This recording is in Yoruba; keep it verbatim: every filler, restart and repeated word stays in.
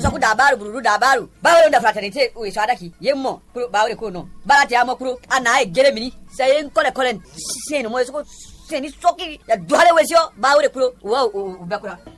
soku dabaru buru dabaru bawre da fraternité o isada ki yemmo kuro bawre ko no barati amo kuro ana e gere mini sayen kole kole sen mo so seni soki ya duhale wesio bawre kuro wa o bakura